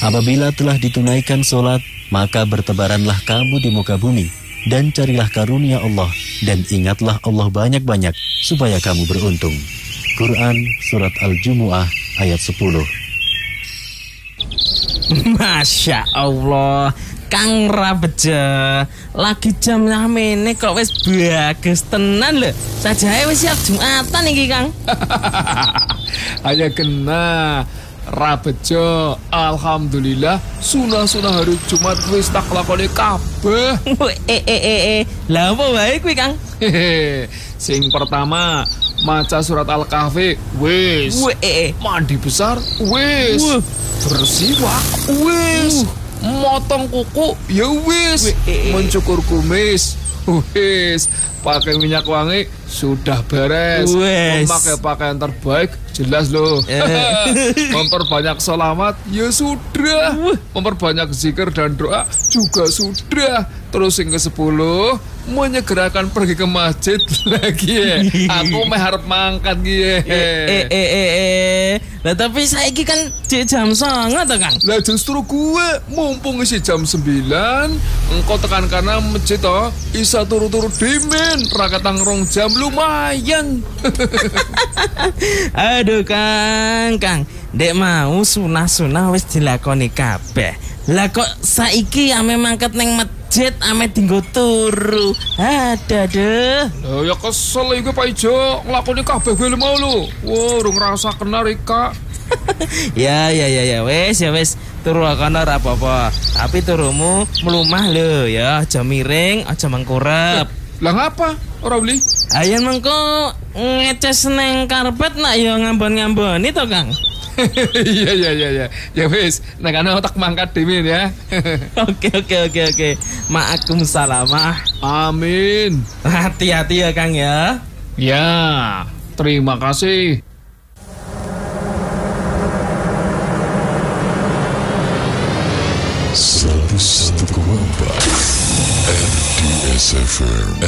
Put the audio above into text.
Apabila telah ditunaikan sholat, maka bertebaranlah kamu di muka bumi, dan carilah karunia Allah, dan ingatlah Allah banyak-banyak, supaya kamu beruntung. Quran Surat Al-Jumu'ah ayat 10. Masya Allah, Kang Rabejo, lagi jam namene kok wis bagus tenan lho. Sajae wis siap Jumatan iki, Kang. Hanya kena Rabejo, alhamdulillah sunah-sunah hari Jumat wis tak lakoni kabeh. Lah apa wae kuwi, Kang? Sing pertama maca surat Al-Kahfi wis. Mandi besar wis. Bersiwak wis. Motong kuku ya wis. Mencukur kumis wis. Pakai minyak wangi sudah beres. Memakai pakaian terbaik jelas loh. Memperbanyak sholawat ya sudah. Memperbanyak zikir dan doa juga sudah. Terus yang ke-10, menyegerakan pergi ke masjid lagi ya. Aku harap mangkat ya. Lah tapi saiki kan jam 09.00 to, Kang. Lah justru gue mumpung isi jam 9, engkau tekan karena masjid toh isa turu-turu dimen, rakatang rong jam lumayan. Aduh, Kang, dek mau sunah-sunah wis dilakoni kabeh. Lah kok saiki ame mangkat neng masjid ame dinggo turu. Aduh. Ya kesel iki Pak Ijo, nglakoni kabeh gue mau lho. Wah, urung ngrasa kena Rika. Ya wis turu kono ora apa-apa. Tapi turumu mlumah lho ya, aja miring, aja mengkurep. Lah ngapa? Ora beli? Ayen mengko ngeces neng karpet nak ya ngambon-ngamboni to, Kang. Iya. Ya wis, nek ana otak mangkat dhewe ya. Oke. Ma'akum salamah. Amin. Hati-hati ya, Kang ya. Ya, terima kasih. Satu RDS FM.